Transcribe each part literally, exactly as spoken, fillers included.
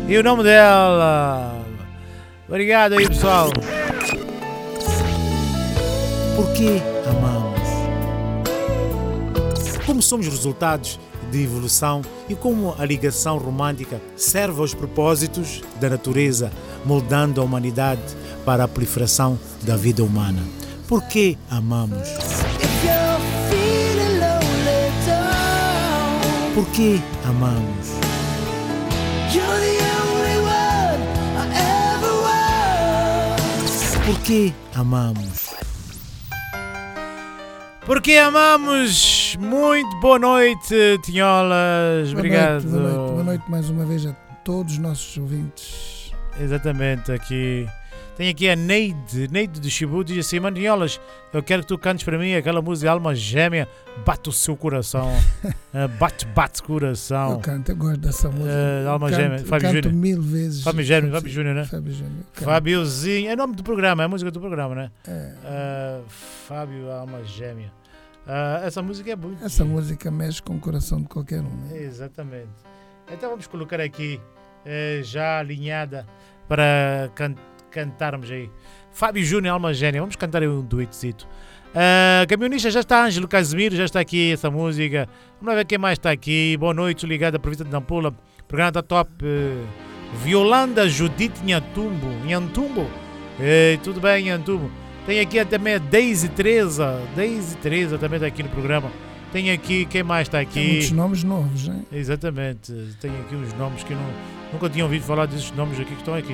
E o nome dela. Obrigado aí, pessoal. Por que amamos? Como somos resultados de evolução e como a ligação romântica serve aos propósitos da natureza, moldando a humanidade para a proliferação da vida humana. Por que amamos? Por que amamos? Por que amamos? Porque amamos. Muito boa noite, Tinholas. Boa Obrigado. Noite, boa, noite, boa noite mais uma vez a todos os nossos ouvintes. Exatamente, aqui. Tenho aqui a Neide, Neide do Chibu, diz assim: Mano, Tinholas, eu quero que tu cantes para mim aquela música Alma Gêmea, bate o seu coração. bate, bate coração. Eu canto, eu gosto dessa música. Uh, Alma canto, Gêmea, Fábio canto Júnior. mil vezes. Fábio Júnior, Fábio Júnior, né? Fábio Júnior. Fábiozinho, é o nome do programa, é a música do programa, né? É. Uh, Fábio Alma Gêmea. Uh, essa música é muito. Essa música mexe com o coração de qualquer um, né? Exatamente. Então vamos colocar aqui, eh, já alinhada, para can cantarmos aí. Fábio Júnior, Alma Gêmea. Vamos cantar aí um duetezito. Uh, camionista, já está Ângelo Casimiro, já está aqui essa música. Vamos ver quem mais está aqui. Boa noite, ligada à Província de Nampula. O programa está top. Uh, Violanda Judite Nhantumbo. Nhantumbo? Eh, tudo bem, Nhantumbo? Tem aqui também a Daisy Teresa. Daisy Teresa também está aqui no programa. Tem aqui, quem mais está aqui? Tem muitos nomes novos, hein? Exatamente. Tem aqui uns nomes que eu não, nunca tinha ouvido falar desses nomes aqui que estão aqui.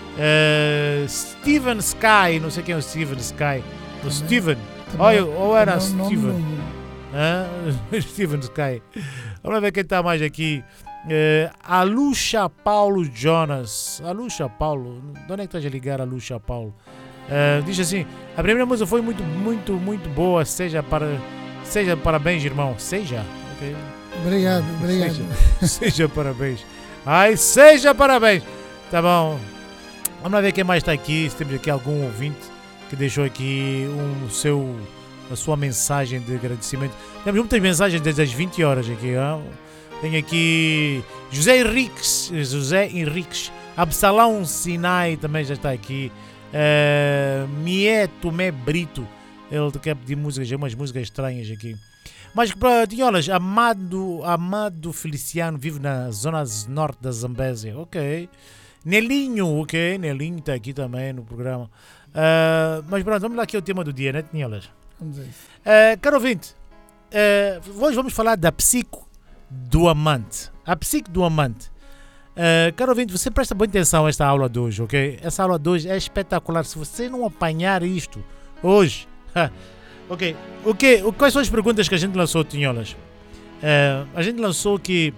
Uh, Steven Sky, não sei quem é o Steven Sky. O Também, Steven. também, Olha, ou era também Steven. Ah, Steven Sky. Vamos ver quem está mais aqui. Uh, a Lucha Paulo Jonas. A Lucha Paulo. De onde é que estás a ligar a Lucha Paulo? Uh, diz assim: a primeira música foi muito, muito, muito boa. Seja para. Seja parabéns, irmão. Seja. Okay. Obrigado, obrigado. Seja, seja parabéns. Ai, seja parabéns. Tá bom. Vamos lá ver quem mais está aqui. Se temos aqui algum ouvinte que deixou aqui um seu, a sua mensagem de agradecimento. Temos muitas mensagens desde as vinte horas aqui. Hein? Tem aqui José Henriques. José Henriques. Absalão Sinai também já está aqui. Uh, Mie Tomé Brito. Ele quer pedir músicas, umas músicas estranhas aqui. Mas para Tinholas, Amado, Amado Feliciano vive na zona norte da Zambésia. Ok. Nelinho, ok. Nelinho está aqui também no programa. Uh, mas pronto, vamos lá aqui ao tema do dia, né, Tinholas? Vamos ver. Uh, caro ouvinte, uh, hoje vamos falar da psique do amante. A psique do amante. Uh, caro ouvinte, você presta boa atenção a esta aula de hoje, ok? Essa aula de hoje é espetacular. Se você não apanhar isto hoje... ok, o que, quais são as perguntas que a gente lançou, Tinholas? Uh, a gente lançou que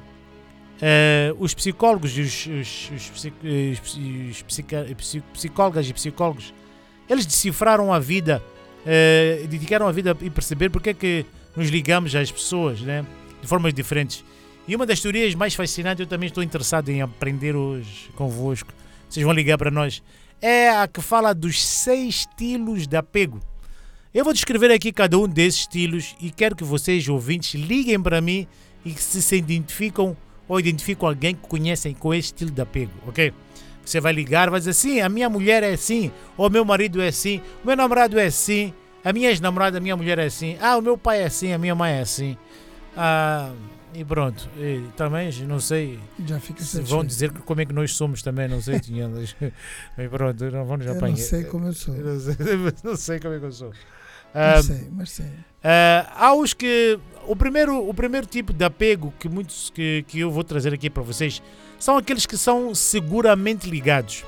uh, os psicólogos e os, os, os, psic, os, os psica, psicólogas e psicólogos, eles decifraram a vida, uh, dedicaram a vida e perceber porque é que nos ligamos às pessoas, né, de formas diferentes. E uma das teorias mais fascinantes, eu também estou interessado em aprender hoje convosco, vocês vão ligar para nós, é a que fala dos seis estilos de apego. Eu vou descrever aqui cada um desses estilos e quero que vocês, ouvintes, liguem para mim e que se, se identificam ou identificam alguém que conhecem com esse estilo de apego, ok? Você vai ligar, vai dizer assim, a minha mulher é assim, ou o meu marido é assim, o meu namorado é assim, a minha ex-namorada, a minha mulher é assim, ah, o meu pai é assim, a minha mãe é assim. Ah, e pronto, e também não sei Já fica se vão dizer como é que nós somos também, não sei, Tinholas. Mas pronto, não vamos apanhar. Eu não sei como eu sou. Eu não, sei, não sei como é que eu sou. Mas Uh, sei, mas sei. Uh, há os que o primeiro, o primeiro tipo de apego que muitos que, que eu vou trazer aqui para vocês são aqueles que são seguramente ligados.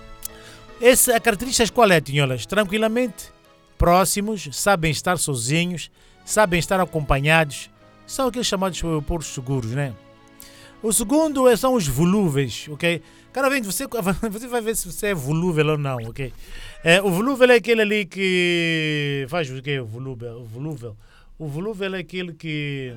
Essa a característica qual é, Tinholas? Tranquilamente próximos, sabem estar sozinhos, sabem estar acompanhados, são aqueles chamados por seguros, né? O segundo são os volúveis, ok? Cara, vem, você, você vai ver se você é volúvel ou não, ok? É, o volúvel é aquele ali que faz o que? O volúvel, o volúvel. O volúvel é aquele que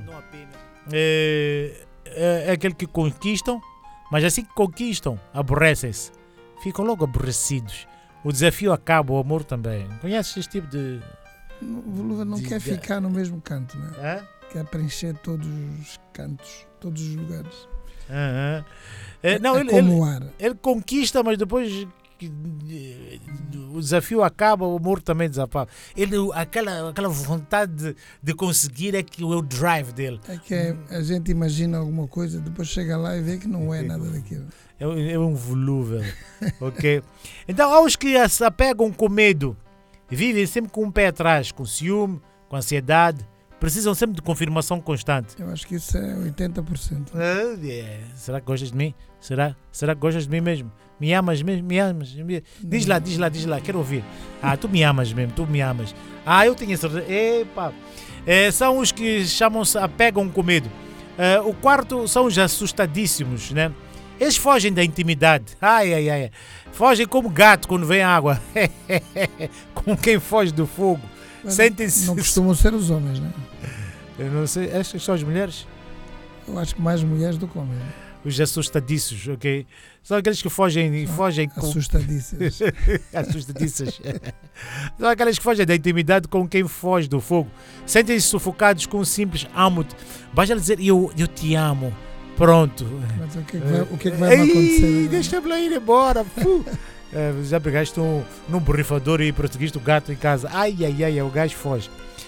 é, é, é aquele que conquistam, mas assim que conquistam, aborrecem-se, ficam logo aborrecidos. O desafio acaba, o amor também. Conheces este tipo de... O volúvel não de, quer de... ficar no mesmo canto, não é? Hã? Quer preencher todos os cantos, todos os lugares. Uhum. É, não, é ele, como ele, o ar. ele conquista, mas depois que, eh, o desafio acaba, o amor também desapaga. Ele, aquela, aquela vontade de, de conseguir é que o drive dele. É que é- a gente imagina alguma coisa, depois chega lá e vê que não é nada daquilo. É, um- é um volúvel, ok? Então, aos que se apegam com medo, vivem sempre com um pé atrás, com ciúme, com ansiedade, precisam sempre de confirmação constante. Eu acho que isso é oitenta por cento. Ah, é. Será que gostas de mim? Será? Será que gostas de mim mesmo? Me amas mesmo? Me amas? Me- Diz lá, diz lá, diz lá, quero ouvir. Ah, tu me amas mesmo, tu me amas. Ah, eu tenho certeza. Epa. É, são os que chamam-se apegam com medo. É, o quarto são os assustadíssimos, né? Eles fogem da intimidade. Ai, ai, ai. Fogem como gato quando vem água. Como quem foge do fogo. Mas Sentem-se. Não costumam ser os homens, né? Eu não sei, estas são as mulheres? Eu acho que mais mulheres do que homens. Né? Os assustadiços, ok? São aqueles que fogem e fogem com. Assustadiças. Assustadiças. São aqueles que fogem da intimidade com quem foge do fogo. Sentem-se sufocados com um simples amo. Basta dizer eu, eu te amo. Pronto. Mas o que é que vai, o que é que vai Ei, acontecer? agora? deixa-me lá ir embora. Fu. É, já pegaste um, num borrifador e prosseguiste o gato em casa. Ai, ai, ai, o gajo foge.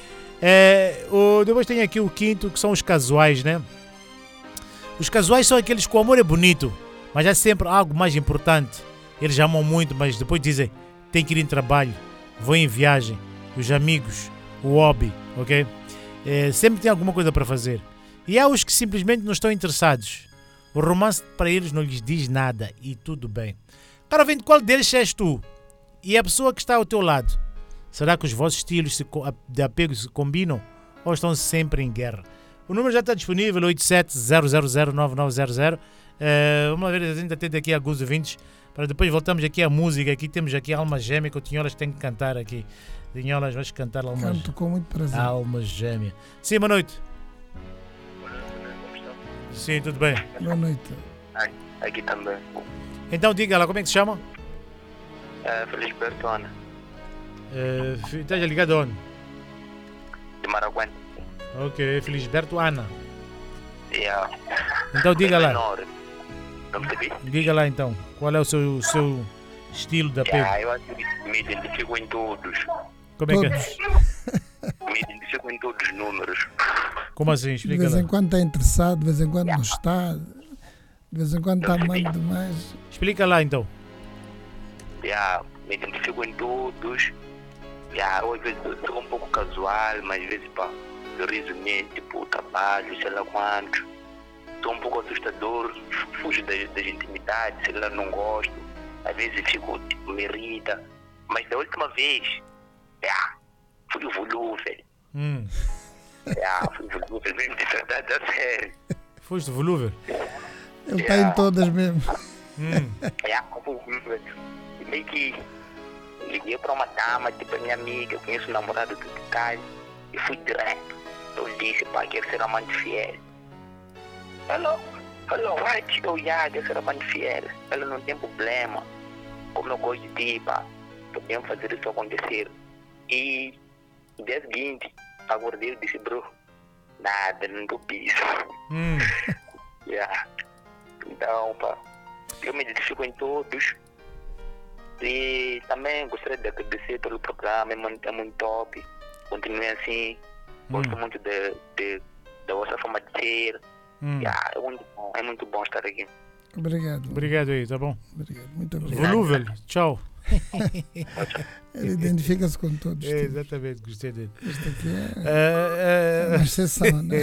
É, o, depois tem aqui o quinto, que são os casuais, né? Os casuais são aqueles que o amor é bonito, mas há sempre algo mais importante. Eles amam muito, mas depois dizem, tem que ir em trabalho, vou em viagem, os amigos, o hobby, ok? É, sempre tem alguma coisa para fazer. E há os que simplesmente não estão interessados. O romance para eles não lhes diz nada e tudo bem. Cara, vendo qual deles és tu e a pessoa que está ao teu lado. Será que os vossos estilos de apego se combinam ou estão sempre em guerra? O número já está disponível, oito sete zero zero zero nove nove zero zero. Uh, vamos lá ver, a gente atende aqui alguns ouvintes. Para depois voltamos aqui à música. Aqui temos aqui a Alma Gêmea, que o Tinholas tem que cantar aqui. Tinholas, vais cantar a Alma Gêmea. Canto com muito prazer. Alma Gêmea. Sim, boa noite. Sim, tudo bem. Boa noite. Aqui também. Então diga lá, como é que se chama? É, Felisberto Ana, Uh, fi- Esteja ligado onde? de Maraguã. Ok, Felisberto Ana. Yeah. Então diga lá. Menor. Não percebi? Diga lá então, qual é o seu, seu estilo de apego? Yeah, eu acho que me identifico em todos. Como é que é? Todos. Me identifico em todos os números. Como assim? De Explica vez em lá. quando está interessado, de vez em quando não está. De vez em quando está amando demais. Explica lá então. Yeah, me identifico em todos. Yeah, eu, às vezes eu sou um pouco casual, mas às vezes pá, eu resumir, tipo, trabalho, sei lá quanto. Sou um pouco assustador, fujo das, das intimidades, sei lá, não gosto. Às vezes fico, tipo, me irrita. Mas da última vez, yeah, fui volúvel. Hum. Yeah, fui volúvel, mesmo de verdade, a sério. Foste volúvel? Ele está em todas mesmo. Hum. Yeah, fui volúvel. E meio que liguei para uma dama, tipo, a minha amiga, eu conheço o namorado do Caio, e fui direto. Eu disse, pá, quero ser amante fiel. Ela, ela, what? Eu, yeah, quero ser amante fiel. Ela não tem problema. Como eu gosto de ti, pá, podemos fazer isso acontecer. E no dia seguinte, acordei e disse, bro, nada, não tô piso. Hum. Yeah. Então, pá, eu me identifico em todos. E também gostaria de agradecer pelo programa, é muito, é muito top. Continue assim. Gosto Hum. muito de, de, da vossa forma de ser. Hum. Yeah, é, muito bom, é muito bom estar aqui. Obrigado. Obrigado aí, tá bom? Obrigado. Muito obrigado. Volúvel, tchau. Ele identifica-se com todos. É, exatamente, gostei dele. Isto aqui é, É, é uma exceção, né?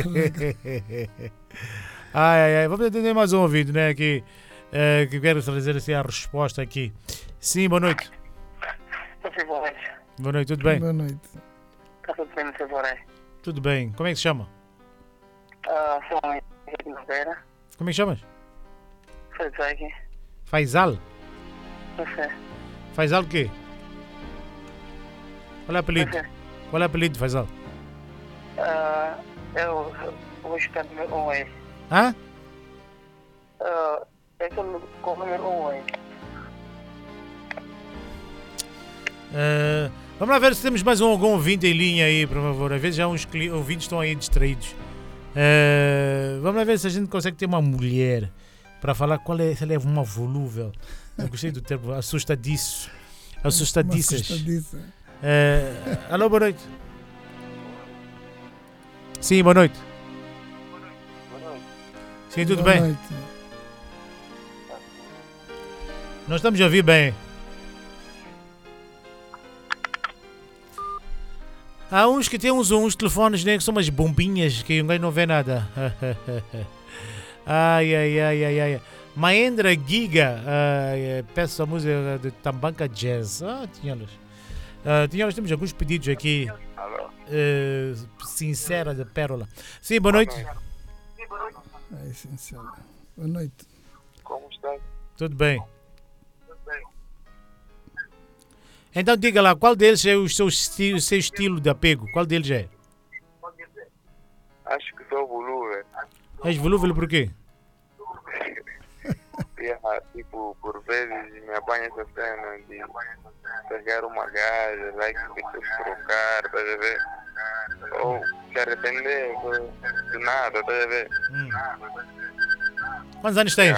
ai, ai, ai. Vamos atender mais um ouvido, né? Que, eh, que quero trazer assim a resposta aqui. Sim, boa noite. Você vai, Boa noite, tudo bem? Boa noite. está tudo bem, você vai. Tudo bem. Como é que se chama? Ah, sou Henrique Nogueira, Como é que chamas? foi aqui, Faisal? você, Faisal o quê? Qual é o apelido? você. Qual é o apelido, Faisal? Ah, eu vou estar no número um aí. Hã? Ah, eu estou com o número um aí. Eh, vamos lá ver se temos mais um, algum ouvinte em linha aí, por favor. Às vezes já uns cli- ouvintes estão aí distraídos. Eh, vamos lá ver se a gente consegue ter uma mulher para falar qual é, se ela é uma volúvel. Eu gostei do termo assustadiço. Assustadiças. Assustadiça. É, alô, boa noite. Sim, boa noite. Sim, tudo Boa bem? noite. Nós estamos a ouvir bem. Há uns que têm uns, uns telefones, né, que são umas bombinhas que ninguém não vê nada. Ai, ai, ai, ai, ai. Mahendra Giga, uh, peço a música de Tambanka Jazz. Ah, tinha-los. Uh, tinha-los, temos alguns pedidos aqui. Alô? Uh, sincera de Pérola. Sim, boa noite. Ai, sincero. Boa noite. Como está? Tudo bem. Então diga lá, qual deles é o seu, esti- o seu estilo de apego? Qual deles é? Acho que sou volúvel. És volúvel por quê? Yeah, tipo, por vezes me apanha essa cena de pegar uma gaja, like, depois trocar, tá a ver? Ou se arrepender de nada, tá a ver? Hum. Quantos anos tens?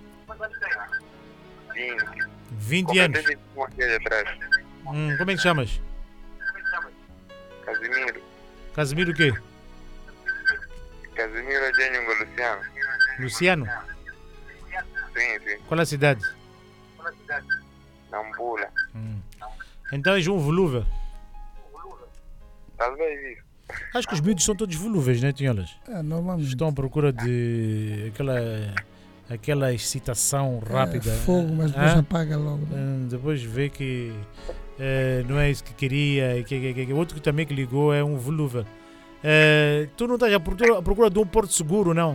vinte. vinte anos. Completei uma gaja atrás. Hum, como é que chamas? Casimiro. Casimiro o quê? Casimiro Eugênio Luciano. Luciano? Sim, sim. Qual é a cidade? Nampula. Hum. Então és um volúvel. Talvez isso. Acho que os miúdos são todos volúveis, né, tinholas? É, normalmente. Estão à procura de aquela, aquela excitação rápida. É, fogo, mas depois Hã? apaga logo. Né? Hum, depois vê que eh, não é isso que queria. E que, que, que, que. Outro que também que ligou é um volúvel. Eh, tu não estás à procura, à procura de um porto seguro, não?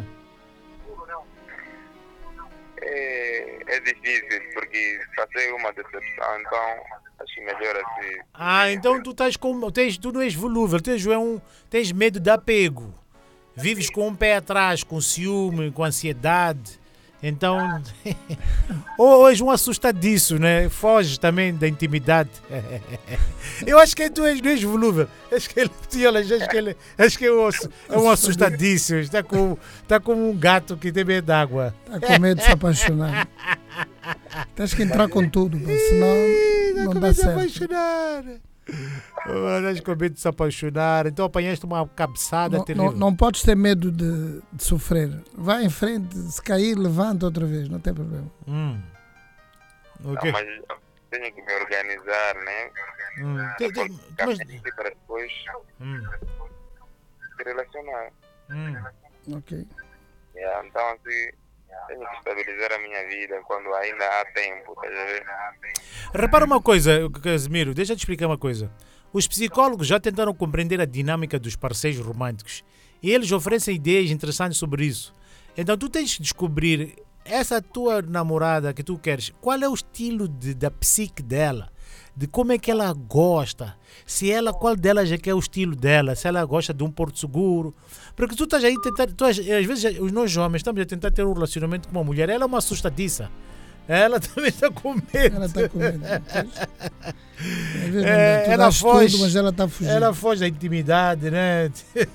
É, é difícil, porque passei uma decepção, então acho melhor assim. Ah, então tu estás com. Tens, tu não és volúvel, tens, é um, tens medo de apego. Vives com um pé atrás, com ciúme, com ansiedade. Então. ou, ou és um assustadiço, né? Foges também da intimidade. Eu acho que tu és, não és volúvel. Acho que ele, acho que ele acho que é um, é um assustadiço. Está com, está como um gato que tem medo d'água. Está com medo de se apaixonar. Tens que entrar com tudo, pô, senão não dá se certo. apaixonar. Estás com medo de se apaixonar. Então apanhaste uma cabeçada Não, terrível. não, não podes ter medo de, de sofrer. Vai em frente, se cair, levanta outra vez, não tem problema. Hum. Ok. Não, mas tenho que me organizar, né? Hum. Tem- tem- mas- Para depois hum. se relacionar. Hum. Ok. Yeah, então assim, tenho que estabilizar a minha vida quando ainda há tempo, tá a ver? Repara uma coisa, Casimiro, deixa eu te explicar uma coisa. Os psicólogos já tentaram compreender a dinâmica dos parceiros românticos e eles oferecem ideias interessantes sobre isso. Então tu tens que descobrir essa tua namorada que tu queres, qual é o estilo de, da psique dela, de como é que ela gosta, se ela, qual delas é que é o estilo dela, se ela gosta de um porto seguro. Porque tu estás aí tentar, tu, às vezes os nós homens estamos a tentar ter um relacionamento com uma mulher, ela é uma assustadiça. Ela também está com medo. Ela está com medo. Às vezes, É, tu ela dás foge. tudo, mas ela está fugindo. Ela foge da intimidade, né?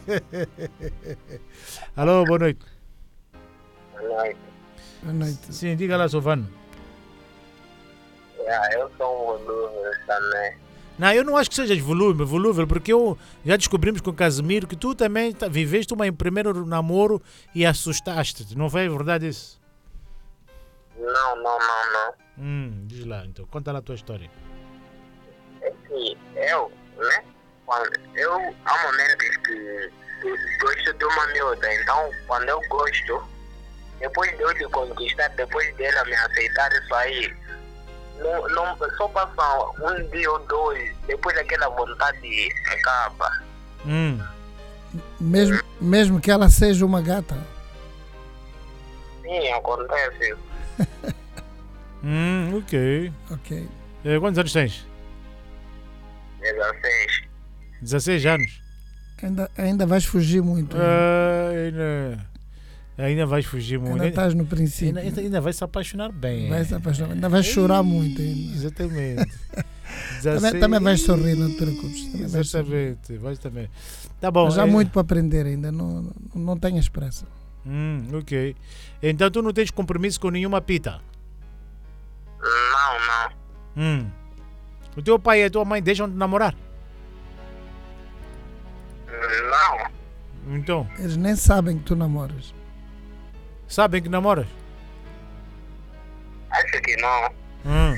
Alô, boa noite. Boa noite. Sim, diga lá, Sovano. Yeah, eu sou um volúvel também. Não, eu não acho que sejas volúvel, volúvel, porque eu já descobrimos com o Casimiro que tu também tá, viveste um primeiro namoro e assustaste. Não foi verdade isso? Não, não, não, não. Hum, diz lá, então, conta lá a tua história. É que eu, né? Quando eu, há momentos que eu gosto de uma miúda, então quando eu gosto, depois de eu lhe conquistar, depois dela me aceitar isso aí, não, não, só passa um dia ou dois, depois aquela vontade acaba. Hum, Mesmo, mesmo que ela seja uma gata. Sim, acontece. hum, ok. Ok. Eh, quantos anos tens? dezesseis. dezesseis anos. Ainda, ainda vais fugir muito. né? Ah, ainda, ainda vais fugir muito. Ainda estás no princípio. Ainda, ainda, ainda vais se apaixonar bem. Vai se apaixonar. Ainda vais chorar muito. Ainda. Exatamente. Também, também vais sorrir, não te preocupes. Também vais sorrir. Exatamente, vais também. Tá bom. Mas há é- muito para aprender ainda. Não, não, não tenhas pressa. Hum, ok. Então tu não tens compromisso com nenhuma pita? Não, não. Hum. O teu pai e a tua mãe deixam de namorar? Não. Então, Eles nem sabem que tu namoras. sabem que namoras? Acho que não. Hum.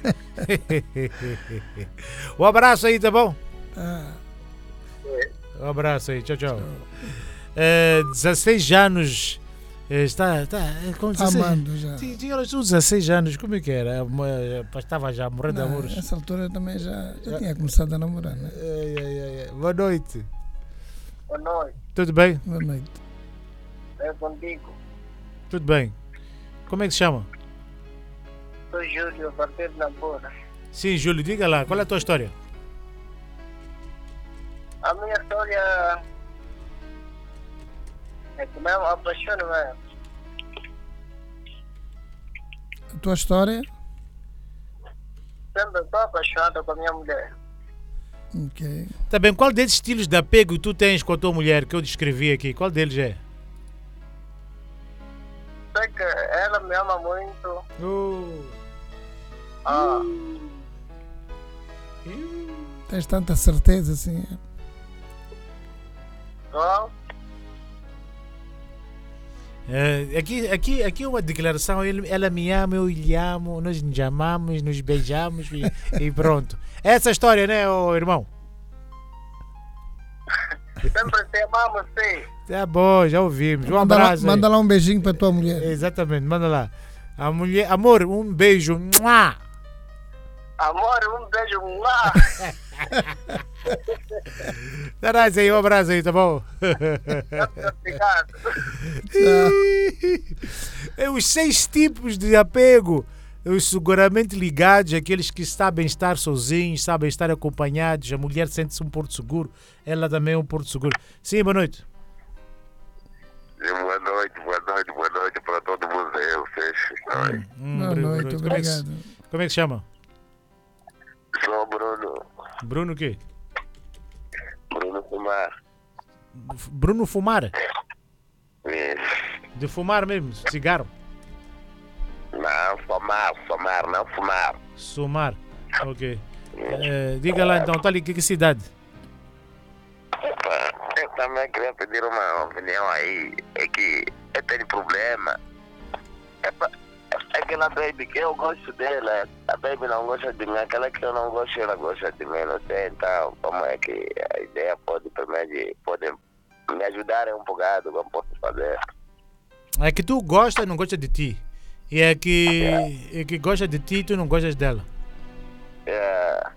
Um abraço aí, tá bom? Ah, Um abraço aí, tchau, tchau. É, dezesseis anos. é, Está, está, é, com dezesseis, amando já. Ti- Tinha os dezesseis anos, como é que era? Uma- Estava já morrendo de Não, amores. nessa altura eu também já, já tinha começado a namorar, né? Ai, ai, ai, ai. Boa noite. Boa noite. Tudo bem? Boa noite. É contigo. Tudo bem. Como é que se chama? Sou Júlio, a partir de Nampula. Sim, Júlio, diga lá, qual é a tua história? A minha história é que mesmo apaixono mesmo. A tua história? Sempre estou apaixonado com a minha mulher. Ok. Tá bem, qual desses estilos de apego tu tens com a tua mulher que eu descrevi aqui? Qual deles é? Sei que ela me ama muito. Oh. Ah, Tens tanta certeza assim? só É, aqui, aqui, aqui é uma declaração, ele, ela me ama, eu lhe amo, nós nos amamos, nos beijamos e, e pronto. Essa é a história, né, ô irmão? sempre te amamos, sim. Tá bom, já ouvimos. Um Manda lá, abraço. aí. manda lá um beijinho para a tua mulher. Exatamente, manda lá. A mulher, amor, um beijo. Mua! Amor, um beijo. Mua. Traz aí, um abraço aí, tá bom? Obrigado. É os seis tipos de apego. Os seguramente ligados, aqueles que sabem estar sozinhos, sabem estar acompanhados. A mulher sente-se um porto seguro, ela também é um porto seguro. Sim, boa noite. Boa noite, boa noite, boa noite para todo mundo aí, vocês. Hum, Boa bri- noite, Como é, que, se- obrigado. como é que se chama? Sou o Bruno, Bruno o quê? Bruno Fumar. F- Bruno Fumar? Isso. De fumar mesmo, cigarro? Não, fumar, fumar, não fumar. Sumar, ok. Eh, diga lá então, tá ali, que, que cidade? Epa, eu também queria pedir uma opinião aí. É que eu tenho problema. Epa, aquela baby que eu gosto dela, a baby não gosta de mim. Aquela que eu não gosto, ela gosta de mim. Não sei então como é que a ideia pode, também de, pode me ajudar um bocado, como posso fazer. É que tu gosta e não gosta de ti. E é que, é que gosta de ti e tu não gostas dela. É.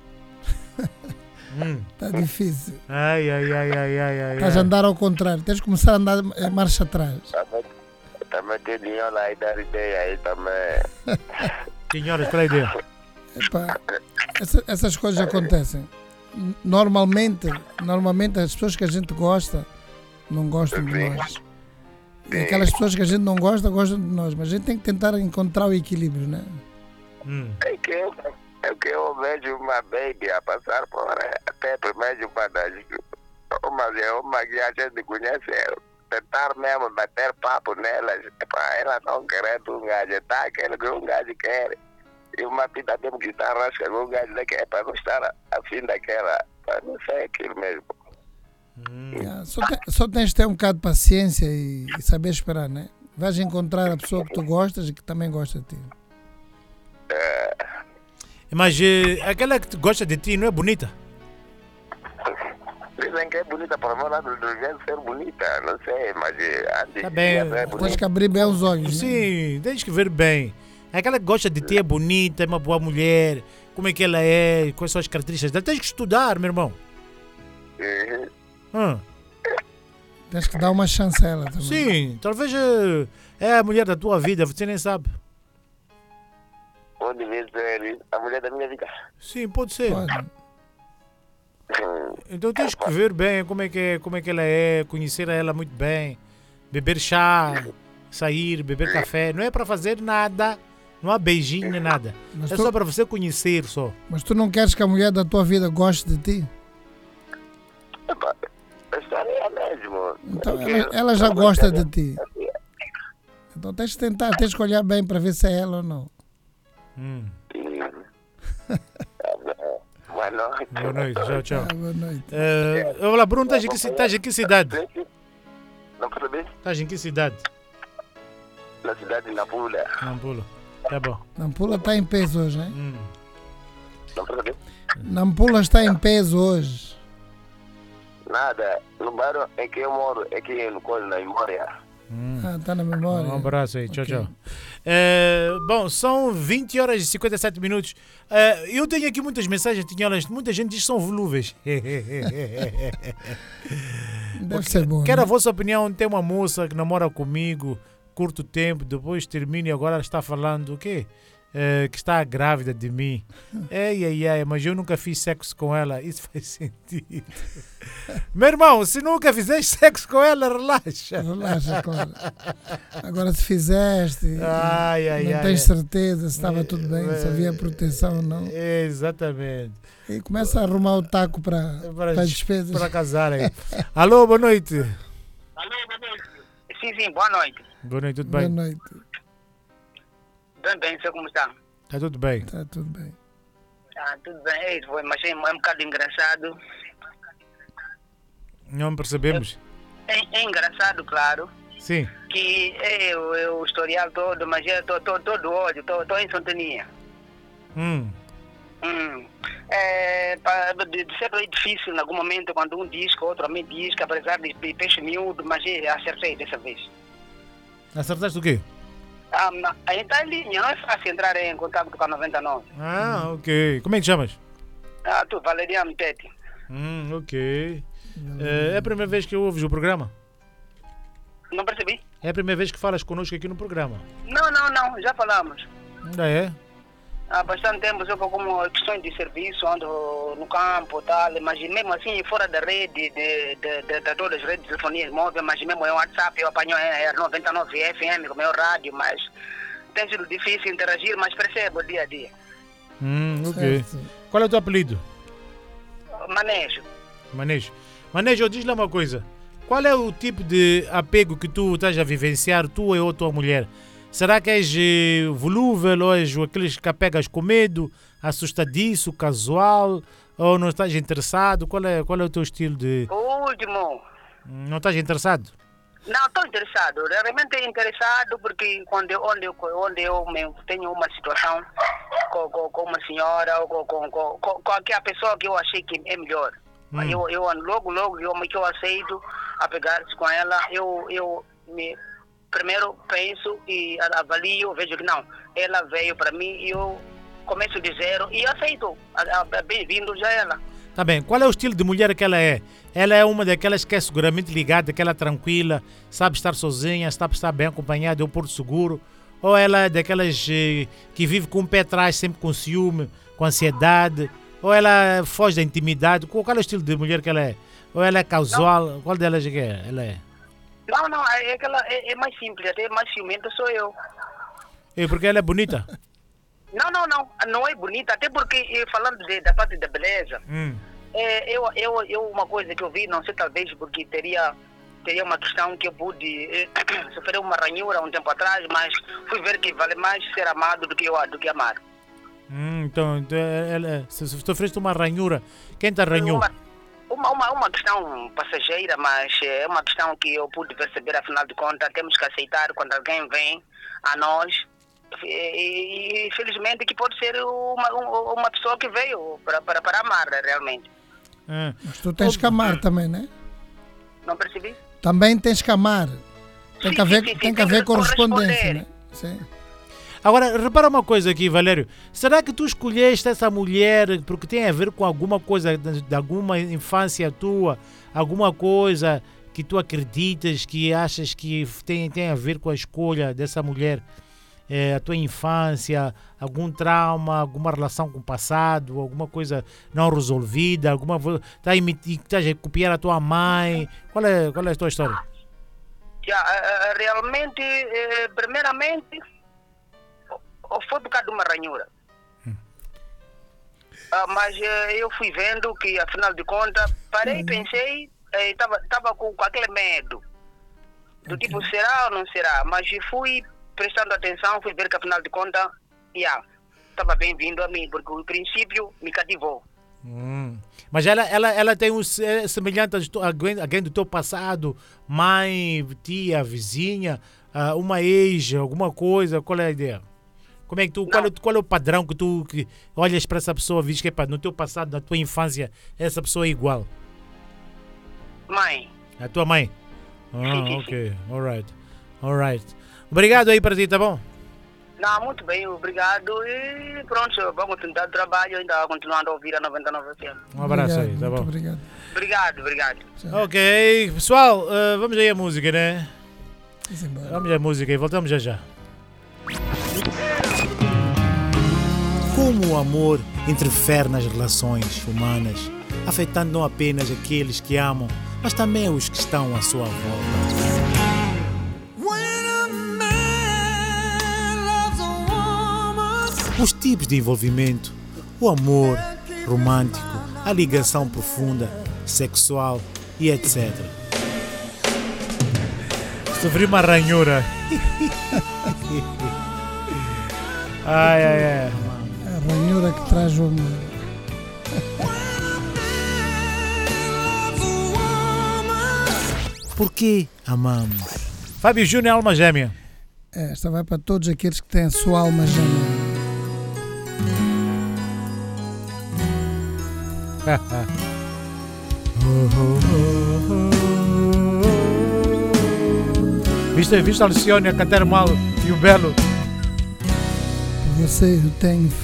Hum. Está difícil. Ai, ai, ai, ai, ai, ai. Estás a ai. andar ao contrário. Tens de começar a andar em marcha atrás. Também, também tem dinheiro lá e dar ideia aí também. Senhoras, qual é a ideia? Epá, essa- essas coisas acontecem. N- Normalmente, normalmente as pessoas que a gente gosta não gostam de nós. E aquelas pessoas que a gente não gosta, gostam de nós. Mas a gente tem que tentar encontrar o equilíbrio, né? Hum. É que eu, é que eu vejo uma baby a passar por até primeiro uma das umas é uma que a gente conhece, tentar mesmo bater papo nelas, para ela não querer um gajo, tá aquele que um gajo quer. E uma pita tem que estar rasca com um gajo daqui, é para não estar afim daquela, para não ser aquilo mesmo. Hum. Yeah, Só, te- só tens de ter um bocado de paciência e, e saber esperar, né? Vais encontrar a pessoa que tu gostas e que também gosta de ti. Mas eh, aquela que tu gosta de ti não é bonita? Dizem que é bonita, por meu lado, deve ser bonita, não sei, mas eh, antes Tá bem, de ser Tens bonita. que abrir bem os olhos, né? Sim, tens que ver bem. Aquela que gosta de ti é bonita, é uma boa mulher. Como é que ela é, quais são as características dela. Tens que estudar, meu irmão. Uhum. Hum. Tens que dar uma chance a ela também. Sim, talvez eh, é a mulher da tua vida, você nem sabe. Pode vir ser a mulher da minha vida. Sim, pode ser. Pode. Hum. Então tens que ver bem como é que, é, como é que ela é, conhecer ela muito bem, beber chá, sair, beber café. Não é para fazer nada, não há beijinho nem nada. Mas É tu, só para você conhecer só. mas tu não queres que a mulher da tua vida goste de ti? Epa, gostaria mesmo Então ela, ela já gosta de ti. Então tens de tentar, tens de olhar bem para ver se é ela ou não. Hum. Boa noite. Boa noite, tchau, tchau. Ah, boa noite. Uh, olá, Bruno, estás em, que, estás em que cidade? Não percebi? Estás em que cidade? Na cidade de Nampula. Nampula. Tá bom. Nampula está em peso hoje, hein? Hum. Não percebi? Nampula está em peso hoje. Nada. No bairro em que eu moro, aqui no Colo, na memória. Hum. Ah, está na memória. Um abraço aí, tchau, Ok. tchau. Eh, bom, são vinte horas e cinquenta e sete minutos. Eh, eu tenho aqui muitas mensagens, tinha elas, muita gente diz que são volúveis. Deve ser bom. Quero né? a vossa opinião. Tem uma moça que namora comigo, curto tempo, depois termina e agora ela está falando o quê? Eh, que está grávida de mim. Ei, ai, ai, mas eu nunca fiz sexo com ela. Isso faz sentido. Meu irmão, se nunca fizeste sexo com ela, relaxa. Relaxa, claro. Agora se fizeste, Ai, ai, não ai, tens ai. certeza se estava tudo bem, se havia proteção ou não. Exatamente. E começa a arrumar o taco para, Para, para as despesas. para casar aí. Alô, boa noite. Alô, boa noite. Sim, sim, boa noite. Boa noite, tudo Boa bem? noite. Bem, bem, sei como está. Está tudo bem. Está tudo bem. Ah, tudo bem. Ei, foi, mas é, é um bocado engraçado. Não percebemos? É, é engraçado, claro, Sim. que é o, é o historial todo, mas eu estou todo hoje, estou em sintonia. Hum. Hum. É, pra, de, de ser difícil em algum momento quando um diz que o outro também diz que apesar de, de peixe miúdo, mas eu acertei dessa vez. Acertaste o quê? Ah, na- aí está em linha, não é fácil entrar em contato com a noventa e nove. Ah, ok. Como é que te chamas? Ah, tu, Valeriano Tete. Hum, ok. Eh, é a primeira vez que ouves o programa? Não percebi? É a primeira vez que falas connosco aqui no programa. Não, não, não, já falamos. Ainda é? Há bastante tempo eu como questões de serviço, ando no campo e tal, mas mesmo assim fora da rede, de, de, de, de todas as redes de telefonia móvel, mas mesmo é o WhatsApp, eu apanho é, noventa e nove F M, como é o rádio, mas tem sido difícil interagir, mas percebo dia a dia. Hum, ok. Certo. Qual é o teu apelido? Manejo. Manejo. Manejo, diz lá uma coisa. Qual é o tipo de apego que tu estás a vivenciar, tu ou tua mulher? Será que és eh, volúvel ou és aqueles que apegas com medo, assustadiço, casual, ou não estás interessado? Qual é, qual é o teu estilo de... O último. Não estás interessado? Não, estou interessado, realmente interessado porque quando eu, onde, eu, onde eu me- tenho uma situação com, com, com uma senhora ou com, com, com, com qualquer pessoa que eu achei que é melhor, Hum. eu, eu logo, logo eu, que eu aceito a pegar-se com ela, eu, eu me, primeiro penso e avalio, vejo que não, ela veio para mim e eu começo de zero e aceito, A- a- bem-vindo já ela. Tá bem. Qual é o estilo de mulher que ela é? Ela é uma daquelas que é seguramente ligada, aquela tranquila, sabe estar sozinha, sabe estar bem acompanhada, é um porto seguro? Ou ela é daquelas eh, que vive com o pé atrás, sempre com ciúme, com ansiedade? Ou ela foge da intimidade? Qual qual é o estilo de mulher que ela é? Ou ela é casual? Qual delas é que é? Ela é? Não, não, é, é, que ela é, é mais simples, até mais ciumenta sou eu. E porque ela é bonita? Não, não, não, não é bonita, até porque eh, falando de, da parte da beleza, Hum. é, eu, eu, eu uma coisa que eu vi, não sei talvez porque teria, teria uma questão que eu pude eh, sofrer uma ranhura um tempo atrás, mas fui ver que vale mais ser amado do que, eu, do que amar. Hum, então, então ela, se se sofreste uma ranhura, quem te arranhou? Uma, uma, uma, uma questão passageira, mas é uma questão que eu pude perceber, afinal de contas, temos que aceitar quando alguém vem a nós. E, e, e felizmente que pode ser uma, um- uma pessoa que veio para, para, para amar realmente. Ah. Mas tu tens que amar também, né? Não percebi? Também tens que amar. Tem que Sim, haver, sim, sim, tem que tem haver que correspondência, corresponder. né? Sim. Agora, repara uma coisa aqui, Valério. Será que tu escolheste essa mulher porque tem a ver com alguma coisa, de, de alguma infância tua, alguma coisa que tu acreditas, que achas que tem, tem a ver com a escolha dessa mulher? É, a tua infância, algum trauma, alguma relação com o passado, alguma coisa não resolvida, alguma tá a imitir, estás a copiar a tua mãe? Qual é, qual é a tua história? Já, eh, realmente, eh, primeiramente, o- foi por causa de uma ranhura. Ah, mas eh, eu fui vendo que, afinal de contas, parei e pensei, estava tava com, com aquele medo. Do Ok. tipo, será ou não será? Mas fui prestando atenção, fui ver que afinal de contas, yeah, estava bem-vindo a mim, porque o princípio me cativou. Hum. Mas ela, ela, ela tem um se- semelhante a alguém, alguém do teu passado, mãe, tia, vizinha, ah, uma ex, alguma coisa, qual é a ideia? Como é que tu, qual, é, qual é o padrão que tu que olhas para essa pessoa, vês que epa, no teu passado, na tua infância, essa pessoa é igual? Mãe, A tua mãe? Ah, Sim, sim, ok, alright, alright. Obrigado aí para ti, tá bom? não, muito bem, obrigado. E pronto, vamos tentar trabalho, ainda continuando a ouvir a noventa e nove F M. Um abraço Obrigado, aí, tá muito bom? obrigado. Obrigado, obrigado. Ok, pessoal, ah, vamos aí à música, né? Vamos embora. Vamos à música e voltamos já já. Como o amor interfere nas relações humanas, afetando não apenas aqueles que amam, mas também os que estão à sua volta. Os tipos de envolvimento, o amor romântico, a ligação profunda, sexual e etcétera. Sofri uma ranhura. Ai, ai, ai. A ranhura que traz o amor. Por que amamos? Fábio Júnior, alma gêmea. É, esta vai para todos aqueles que têm a sua alma gêmea. Viste, viste a Alcione a cantar mal e o Belo? Por você eu tenho fé.